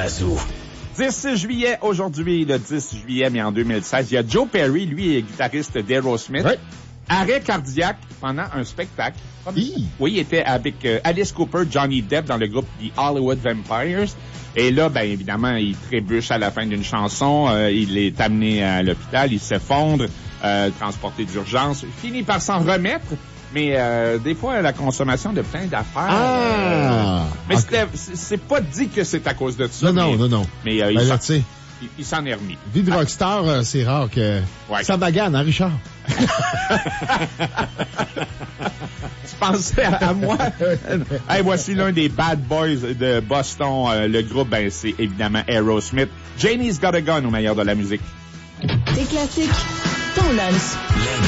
Bazou. 10 juillet aujourd'hui, le 10 juillet, mais en 2016, il y a Joe Perry, lui est guitariste d'Aerosmith. Oui. Arrêt cardiaque pendant un spectacle. Oui, il était avec Alice Cooper, Johnny Depp dans le groupe The Hollywood Vampires. Et là, ben évidemment, il trébuche à la fin d'une chanson. Il est amené à l'hôpital, il s'effondre, transporté d'urgence. Il finit par s'en remettre. Mais des fois, la consommation de plein d'affaires... mais okay. C'est pas dit que c'est à cause de ça. Non. Mais ben là, tu sais... Il s'en est remis. Vie de rockstar, c'est rare que... Ouais. Ça bagane, hein, Richard? Tu pensais à moi? Hey, voici l'un des bad boys de Boston. Le groupe, ben, c'est évidemment Aerosmith. Janie's Got a Gun au meilleur de la musique. T'es classique. Ton lunch.